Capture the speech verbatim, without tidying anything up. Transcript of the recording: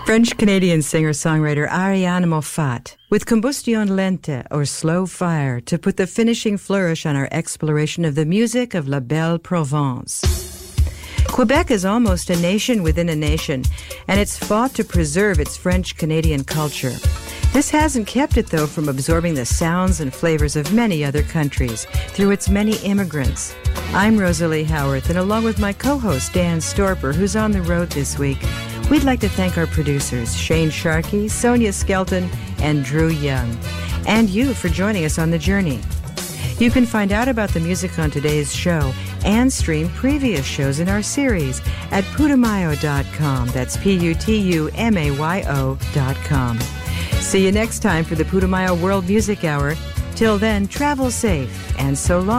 French-Canadian singer-songwriter Ariane Moffat with Combustion Lente, or Slow Fire, to put the finishing flourish on our exploration of the music of La Belle Provence. Quebec is almost a nation within a nation, and it's fought to preserve its French-Canadian culture. This hasn't kept it, though, from absorbing the sounds and flavors of many other countries through its many immigrants. I'm Rosalie Howarth, and along with my co-host Dan Storper, who's on the road this week, we'd like to thank our producers, Shane Sharkey, Sonia Skelton, and Drew Young, and you for joining us on the journey. You can find out about the music on today's show and stream previous shows in our series at putumayo dot com. That's P U T U M A Y O dot com. See you next time for the Putumayo World Music Hour. Till then, travel safe, and so long.